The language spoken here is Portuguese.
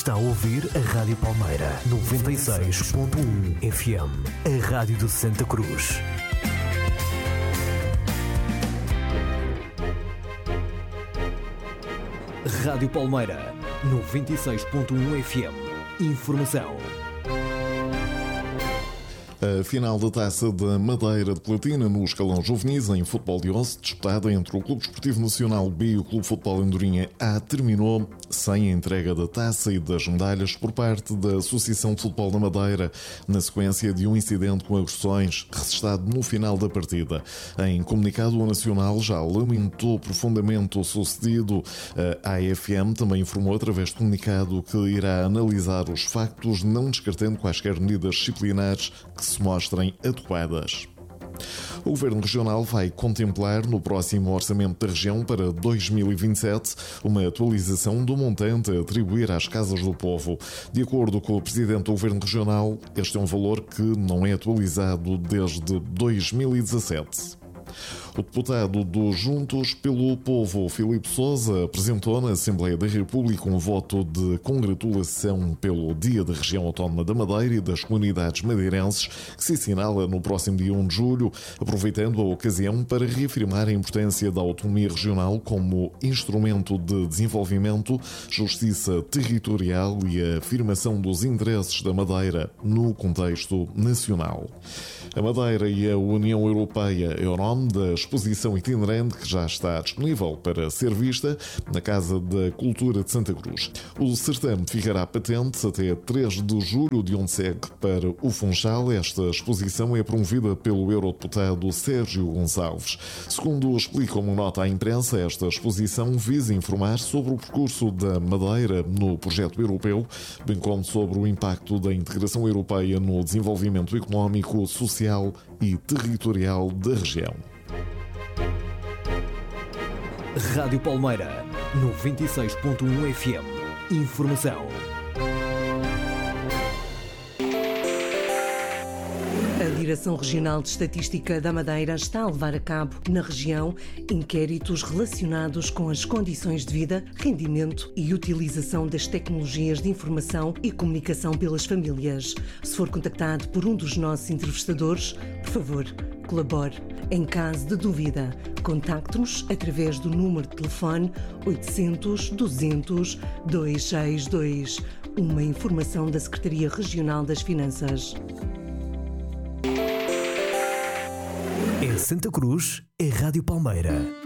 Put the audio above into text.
Está a ouvir a Rádio Palmeira 96.1 FM, a rádio de Santa Cruz. Rádio Palmeira 96.1 FM. Informação. A final da Taça da Madeira de Platina no escalão juvenis em futebol de 11, disputada entre o Clube Desportivo Nacional B e o Clube Futebol Andorinha A, terminou sem a entrega da taça e das medalhas por parte da Associação de Futebol da Madeira, na sequência de um incidente com agressões registado no final da partida. Em comunicado, o Nacional já lamentou profundamente o sucedido. A AFM também informou através de comunicado que irá analisar os factos, não descartando quaisquer medidas disciplinares que se mostrem adequadas. O Governo Regional vai contemplar no próximo Orçamento da Região para 2027 uma atualização do montante a atribuir às Casas do Povo. De acordo com o Presidente do Governo Regional, este é um valor que não é atualizado desde 2017. O deputado do Juntos pelo Povo, Filipe Sousa, apresentou na Assembleia da República um voto de congratulação pelo Dia da Região Autónoma da Madeira e das comunidades madeirenses, que se assinala no próximo dia 1 de julho, aproveitando a ocasião para reafirmar a importância da autonomia regional como instrumento de desenvolvimento, justiça territorial e a afirmação dos interesses da Madeira no contexto nacional. A Madeira e a União Europeia é o nome da exposição itinerante que já está disponível para ser vista na Casa da Cultura de Santa Cruz. O certame ficará patente até 3 de julho, de onde segue para o Funchal. Esta exposição é promovida pelo eurodeputado Sérgio Gonçalves. Segundo explica uma nota à imprensa, esta exposição visa informar sobre o percurso da Madeira no projeto europeu, bem como sobre o impacto da integração europeia no desenvolvimento económico, social e territorial da região. Rádio Palmeira 96.1 FM. Informação. A Direção Regional de Estatística da Madeira está a levar a cabo, na região, inquéritos relacionados com as condições de vida, rendimento e utilização das tecnologias de informação e comunicação pelas famílias. Se for contactado por um dos nossos entrevistadores, por favor, colabore. Em caso de dúvida, contacte-nos através do número de telefone 800 200 262. Uma informação da Secretaria Regional das Finanças. Em Santa Cruz, é Rádio Palmeira.